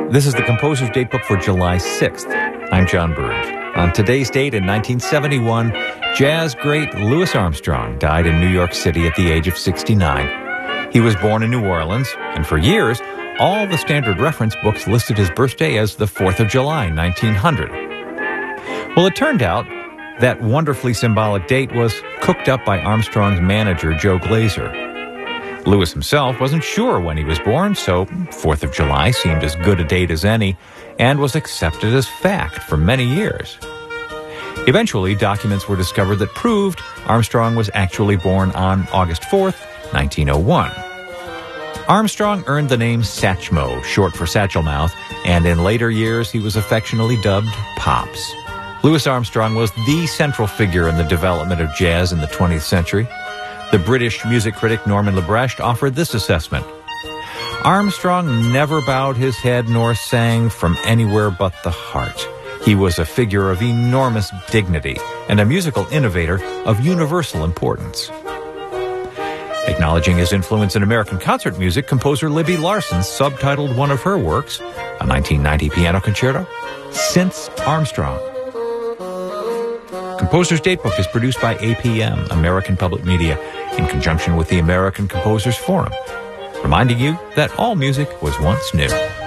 This is the Composer's Datebook for July 6th. I'm John Burge. On today's date in 1971, jazz great Louis Armstrong died in New York City at the age of 69. He was born in New Orleans, and for years, all the standard reference books listed his birthday as the 4th of July, 1900. Well, it turned out that wonderfully symbolic date was cooked up by Armstrong's manager, Joe Glazer. Louis himself wasn't sure when he was born, so 4th of July seemed as good a date as any and was accepted as fact for many years. Eventually, documents were discovered that proved Armstrong was actually born on August 4th, 1901. Armstrong earned the name Satchmo, short for Satchelmouth, and in later years he was affectionately dubbed Pops. Louis Armstrong was the central figure in the development of jazz in the 20th century. The British music critic Norman Lebrecht offered this assessment. Armstrong never bowed his head nor sang from anywhere but the heart. He was a figure of enormous dignity and a musical innovator of universal importance. Acknowledging his influence in American concert music, composer Libby Larsen subtitled one of her works, a 1990 piano concerto, Since Armstrong. Composer's Datebook is produced by APM, American Public Media, in conjunction with the American Composers Forum, reminding you that all music was once new.